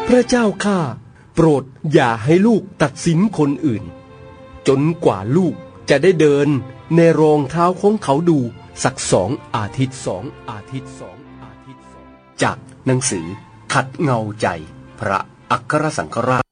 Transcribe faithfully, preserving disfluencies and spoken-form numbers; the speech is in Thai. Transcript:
พระเจ้าข้าโปรดอย่าให้ลูกตัดสินคนอื่นจนกว่าลูกจะได้เดินในรองเท้าของเขาดูสักสองอาทิตย์สองอาทิตย์สองอาทิตย์สองจากหนังสือขัดเงาใจพระอัครสังฆราช